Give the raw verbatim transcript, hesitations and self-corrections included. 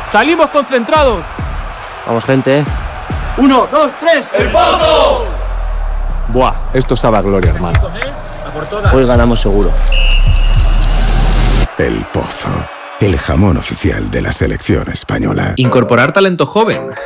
Salimos concentrados. Vamos, gente. Uno, dos, tres. ¡El Pozo! Buah, esto sabe a gloria, hermano. Hoy ganamos seguro. El Pozo, el jamón oficial de la selección española. Incorporar talento joven